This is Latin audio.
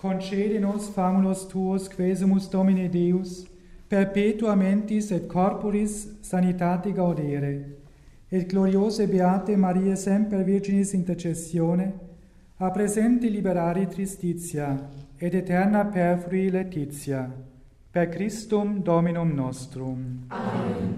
concede nos famulus tuos quesumus Domine Deus, perpetua mentis et corporis sanitate gaudere, et gloriose beate Maria semper Virginis intercessione, a presente liberare tristitia, et eterna perfrui laetitia, per Christum Dominum nostrum. Amen.